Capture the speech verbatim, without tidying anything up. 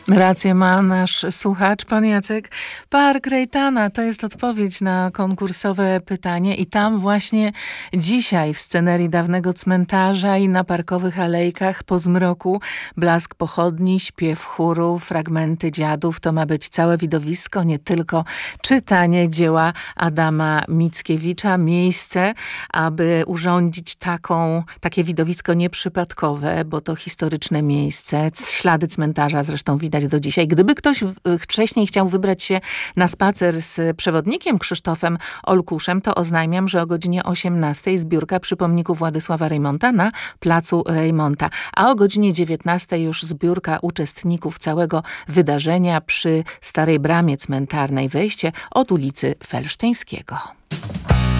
Rację ma nasz słuchacz, pan Jacek. Park Rejtana to jest odpowiedź na konkursowe pytanie i tam właśnie dzisiaj w scenerii dawnego cmentarza i na parkowych alejkach po zmroku blask pochodni, śpiew chóru, fragmenty dziadów. To ma być całe widowisko, nie tylko czytanie dzieła Adama Mickiewicza. Miejsce, aby urządzić taką, takie widowisko nieprzypadkowe, bo to historyczne miejsce. Ślady cmentarza zresztą widać do dzisiaj. Gdyby ktoś wcześniej chciał wybrać się na spacer z przewodnikiem Krzysztofem Olkuszem, to oznajmiam, że o godzinie osiemnastej zbiórka przy pomniku Władysława Reymonta na placu Reymonta, a o godzinie dziewiętnastej już zbiórka uczestników całego wydarzenia przy Starej Bramie Cmentarnej, wejście od ulicy Felsztyńskiego.